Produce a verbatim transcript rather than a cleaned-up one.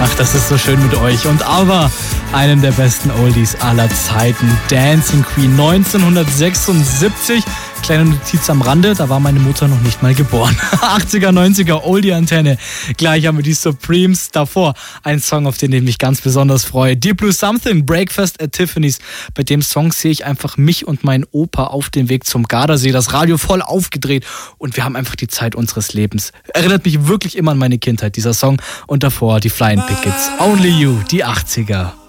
Ach, das ist so schön mit euch. Und aber einen der besten Oldies aller Zeiten, Dancing Queen neunzehnhundertsechsundsiebzig. Kleine Notiz am Rande, da war meine Mutter noch nicht mal geboren. achtziger, neunziger Oldie-Antenne. Gleich haben wir die Supremes davor. Ein Song, auf den ich mich ganz besonders freue. Deep Blue Something, Breakfast at Tiffany's. Bei dem Song sehe ich einfach mich und meinen Opa auf dem Weg zum Gardasee. Das Radio voll aufgedreht und wir haben einfach die Zeit unseres Lebens. Erinnert mich wirklich immer an meine Kindheit, dieser Song. Und davor die Flying Pickets. Only You, die achtziger.